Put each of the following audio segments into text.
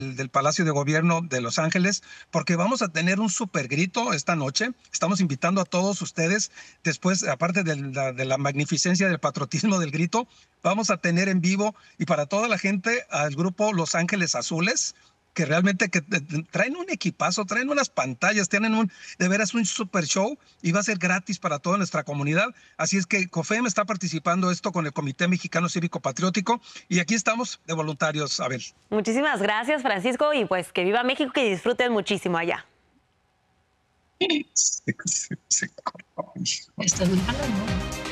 del Palacio de Gobierno de Los Ángeles, porque vamos a tener un super grito esta noche. Estamos invitando a todos ustedes, después, aparte de la magnificencia del patriotismo del grito, vamos a tener en vivo y para toda la gente al grupo Los Ángeles Azules, que realmente traen un equipazo, traen unas pantallas, tienen de veras un super show y va a ser gratis para toda nuestra comunidad. Así es que COFEM está participando esto con el Comité Mexicano Cívico Patriótico y aquí estamos de voluntarios, Abel. Muchísimas gracias, Francisco, y pues que viva México, que disfruten muchísimo allá. Se cortó. Esto es muy malo, ¿no?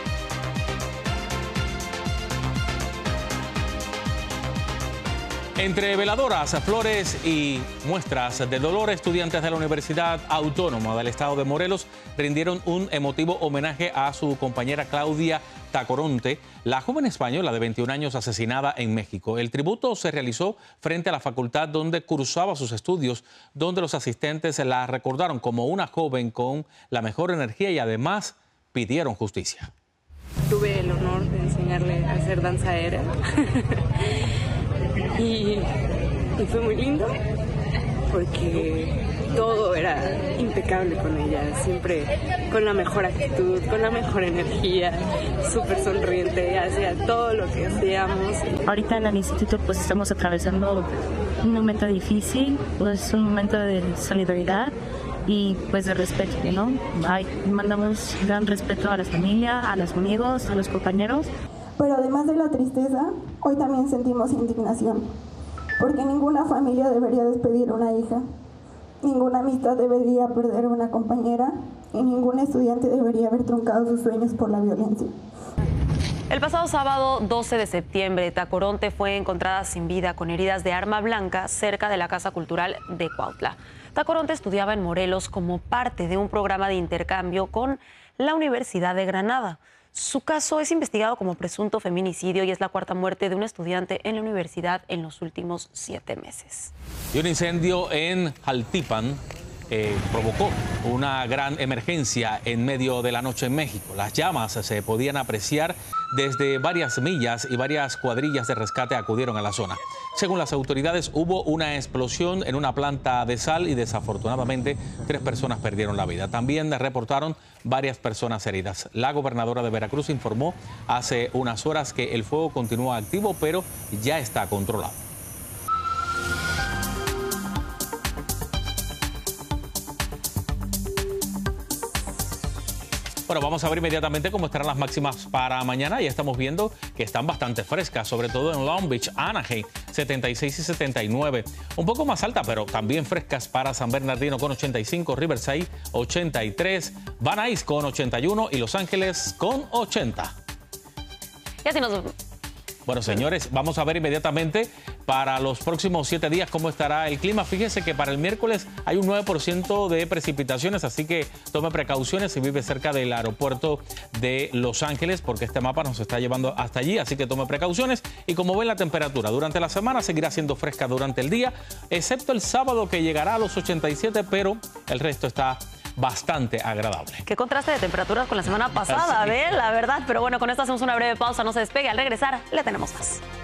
Entre veladoras, flores y muestras de dolor, estudiantes de la Universidad Autónoma del Estado de Morelos rindieron un emotivo homenaje a su compañera Claudia Tacoronte, la joven española de 21 años asesinada en México. El tributo se realizó frente a la facultad donde cursaba sus estudios, donde los asistentes la recordaron como una joven con la mejor energía y además pidieron justicia. Tuve el honor de enseñarle a hacer danza aérea. Y fue muy lindo porque todo era impecable con ella, siempre con la mejor actitud, con la mejor energía, súper sonriente, hacía todo lo que hacíamos. Ahorita en el instituto pues estamos atravesando un momento difícil, pues un momento de solidaridad y pues de respeto, ¿no? Mandamos gran respeto a la familia, a los amigos, a los compañeros. Pero además de la tristeza, hoy también sentimos indignación, porque ninguna familia debería despedir a una hija, ninguna amistad debería perder a una compañera y ningún estudiante debería haber truncado sus sueños por la violencia. El pasado sábado 12 de septiembre, Tacoronte fue encontrada sin vida con heridas de arma blanca cerca de la Casa Cultural de Cuautla. Tacoronte estudiaba en Morelos como parte de un programa de intercambio con la Universidad de Granada. Su caso es investigado como presunto feminicidio y es la cuarta muerte de un estudiante en la universidad en los últimos 7 meses. Y un incendio en Jaltipan provocó una gran emergencia en medio de la noche en México. Las llamas se podían apreciar desde varias millas y varias cuadrillas de rescate acudieron a la zona. Según las autoridades, hubo una explosión en una planta de sal y desafortunadamente 3 personas perdieron la vida. También reportaron varias personas heridas. La gobernadora de Veracruz informó hace unas horas que el fuego continúa activo, pero ya está controlado. Bueno, vamos a ver inmediatamente cómo estarán las máximas para mañana. Ya estamos viendo que están bastante frescas, sobre todo en Long Beach, Anaheim, 76 y 79. Un poco más alta, pero también frescas para San Bernardino con 85, Riverside 83, Van Nuys con 81 y Los Ángeles con 80. Y así nos... Bueno, señores, vamos a ver inmediatamente para los próximos 7 días cómo estará el clima. Fíjese que para el miércoles hay un 9% de precipitaciones, así que tome precauciones si vive cerca del aeropuerto de Los Ángeles, porque este mapa nos está llevando hasta allí, así que tome precauciones. Y como ven, la temperatura durante la semana seguirá siendo fresca durante el día, excepto el sábado que llegará a los 87, pero el resto está bastante agradable. Qué contraste de temperaturas con la semana pasada, ¿ves? La verdad. Pero bueno, con esto hacemos una breve pausa, no se despegue. Al regresar, le tenemos más.